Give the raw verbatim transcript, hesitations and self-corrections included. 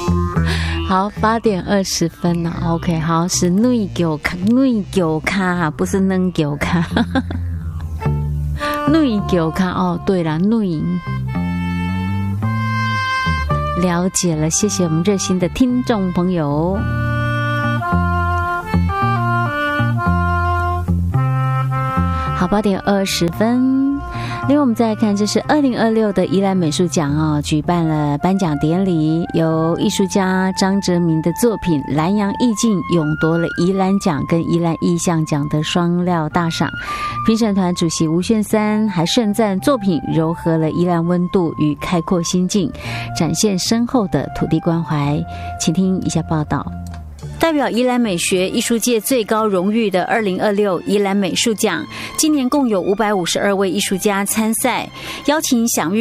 好，八点二十分了 ，OK， 好，是内球卡，内球卡，不是能球卡，内球卡哦，对了，内，了解了，谢谢我们热心的听众朋友。好，八点二十分。另外我们再来看，这是二零二六的宜兰美术奖哦，举办了颁奖典礼，由艺术家张哲明的作品《南洋意境》勇夺了宜兰奖跟宜兰意象奖的双料大赏。评审团主席吴炫三还盛赞作品糅合了宜兰温度与开阔心境，展现深厚的土地关怀。请听以下报道。代表宜兰美学艺术界最高荣誉的二零二六宜兰美术奖，今年共有五百五十二位艺术家参赛，邀请享誉